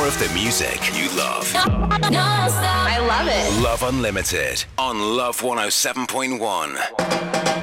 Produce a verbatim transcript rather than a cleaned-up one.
of the music you love. I love it. Love Unlimited on Love one oh seven point one.